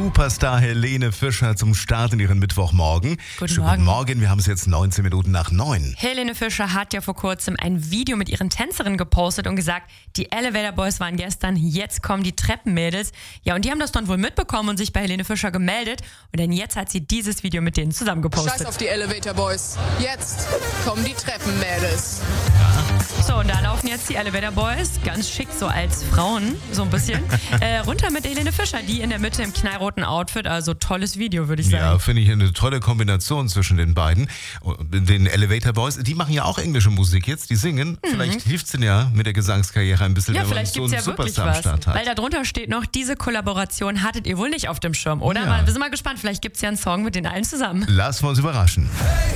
Superstar Helene Fischer zum Start in ihren Mittwochmorgen. Guten Morgen, wir haben es jetzt 19 Minuten nach 9. Helene Fischer hat ja vor kurzem ein Video mit ihren Tänzerinnen gepostet und gesagt, die Elevator Boys waren gestern, jetzt kommen die Treppenmädels. Ja, und die haben das dann wohl mitbekommen und sich bei Helene Fischer gemeldet. Und dann jetzt hat sie dieses Video mit denen zusammen gepostet. Scheiß auf die Elevator Boys. Jetzt kommen die Treppenmädels. So, und da laufen jetzt die Elevator Boys, ganz schick, so als Frauen, so ein bisschen, runter mit Helene Fischer, die in der Mitte im knallroten Outfit, also tolles Video, würde ich sagen. Ja, finde ich eine tolle Kombination zwischen den beiden. Den Elevator Boys, die machen ja auch englische Musik jetzt, die singen. Vielleicht hilft es ihnen ja mit der Gesangskarriere ein bisschen, Ja, wenn man vielleicht so gibt's einen ja wirklich Superstar am was, Start hat. weil da drunter steht noch, diese Kollaboration hattet ihr wohl nicht auf dem Schirm, oder? Ja. Wir sind mal gespannt, vielleicht gibt es ja einen Song mit den allen zusammen. Lassen wir uns überraschen. Hey,